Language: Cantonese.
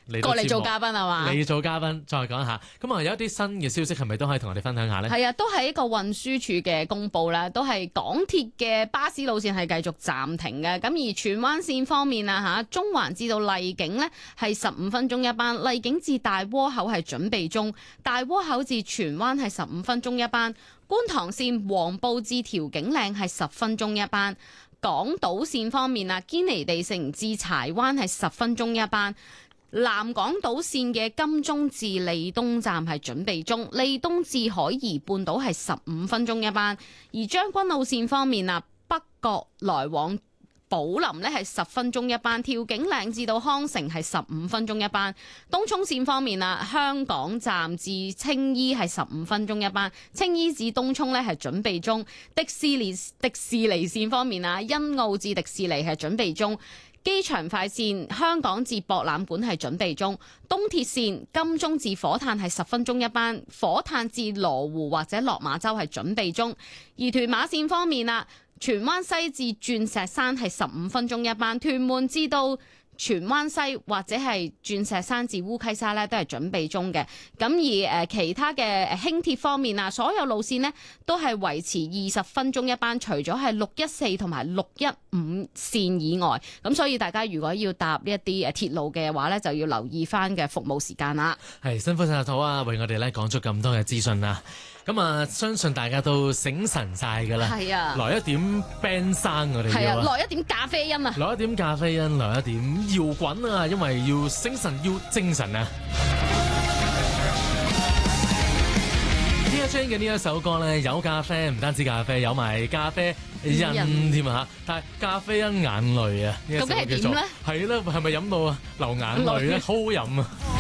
過嚟做嘉賓係嘛？ 你做嘉賓再講下。咁啊有一啲新嘅消息係咪都可以同我哋分享下呢？ 係啊，都係一個運輸署嘅公佈啦，都係港鐵嘅巴士路線係繼續暫停嘅。咁而荃灣線方面啊中環至到荔景呢係15分鐘一班，荔景至大窩口係準備中，大窩口至荃灣係15分鐘一班。觀塘線黃埔至調景嶺係10分鐘一班。港島線方面啊，堅尼地城至柴灣係10分鐘一班。南港島線嘅金鐘至利東站係準備中，利東至海怡半島係15分鐘一班。而將軍澳線方面啊，北角來往寶林呢係10分鐘一班，調景嶺至到康城係15分鐘一班。東涌線方面啊，香港站至青衣係15分鐘一班，青衣至東涌呢係準備中。迪士尼線方面啊，欣澳至迪士尼係準備中。機場快線香港至博覽館係準備中。東鐵線金鐘至火炭係10分鐘一班，火炭至羅湖或者落馬洲係準備中。而屯馬線方面啊，荃灣西至鑽石山係15分鐘一班，屯門至到荃灣西或者係鑽石山至烏溪沙咧都係準備中嘅。咁而其他嘅輕鐵方面啊，所有路線呢都係維持20分鐘一班，除咗係614同埋615線以外。咁所以大家如果要搭呢一啲鐵路嘅話呢，就要留意翻嘅服務時間啦。 係辛苦晒土啊，為我哋咧講咗咁多嘅資訊啦。咁啊，相信大家都醒神晒㗎啦。 係啊， 來一點 band 生我哋係啊， 要來一點咖啡因啊， 來一點咖啡因，來一點搖滾啊，因為要醒神要精神啊。Dear Jane 嘅呢一首歌咧，有咖啡，唔單止咖啡，有埋咖啡因添啊嚇。但係咖啡因眼淚啊，呢一首究竟係點咧？ 係啦，係咪飲到啊流眼淚咧？好好飲啊！